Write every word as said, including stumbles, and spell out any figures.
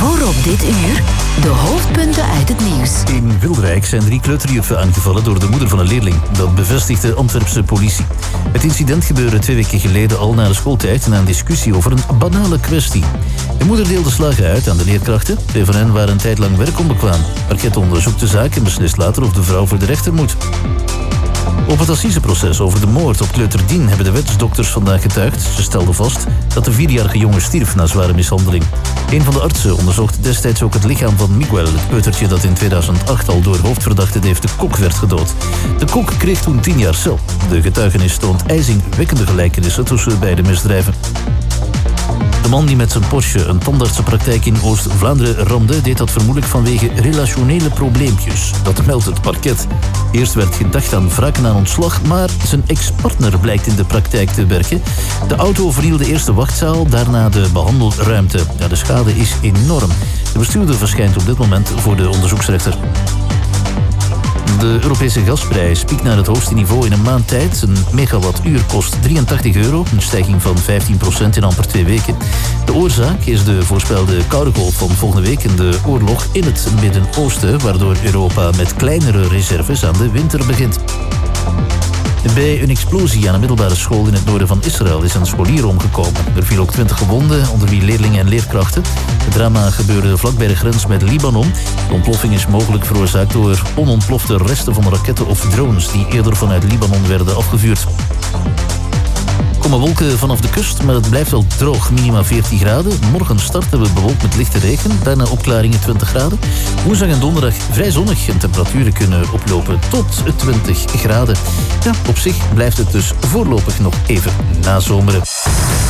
Voorop dit uur, de hoofdpunten uit het nieuws. In Wilrijk zijn drie kleuterjuffen aangevallen door de moeder van een leerling. Dat bevestigt de Antwerpse politie. Het incident gebeurde twee weken geleden al na de schooltijd... na een discussie over een banale kwestie. De moeder deelde slagen uit aan de leerkrachten. Twee van hen waren een tijd lang werkonbekwaam. Parket onderzoekt de zaak en beslist later of de vrouw voor de rechter moet. Op het assiseproces over de moord op kleuter Dien hebben de wetsdokters vandaag getuigd. Ze stelden vast dat de vierjarige jongen stierf na zware mishandeling. Een van de artsen onderzocht destijds ook het lichaam van Miguel, het peutertje dat in tweeduizend acht al door hoofdverdachte Dave de Kok werd gedood. De Kok kreeg toen tien jaar cel. De getuigenis toont ijzingwekkende gelijkenissen tussen beide misdrijven. De man die met zijn Porsche een tandartsenpraktijk in Oost-Vlaanderen ramde, deed dat vermoedelijk vanwege relationele probleempjes. Dat meldt het parket. Eerst werd gedacht aan wraken aan ontslag, maar zijn ex-partner blijkt in de praktijk te werken. De auto vernielde de eerste wachtzaal, daarna de behandelruimte. Ja, de schade is enorm. De bestuurder verschijnt op dit moment voor de onderzoeksrechter. De Europese gasprijs piekt naar het hoogste niveau in een maand tijd. Een megawattuur kost drieëntachtig euro, een stijging van vijftien procent in amper twee weken. De oorzaak is de voorspelde koude golf van volgende week en de oorlog in het Midden-Oosten, waardoor Europa met kleinere reserves aan de winter begint. Bij een explosie aan een middelbare school in het noorden van Israël is een scholier omgekomen. Er vielen ook twintig gewonden, onder wie leerlingen en leerkrachten. Het drama gebeurde vlakbij de grens met Libanon. De ontploffing is mogelijk veroorzaakt door onontplofte resten van raketten of drones die eerder vanuit Libanon werden afgevuurd. Er komen wolken vanaf de kust, maar het blijft wel droog, minima veertien graden. Morgen starten we bewolkt met lichte regen, daarna opklaringen twintig graden. Woensdag en donderdag vrij zonnig en temperaturen kunnen oplopen tot twintig graden. Ja, op zich blijft het dus voorlopig nog even nazomeren.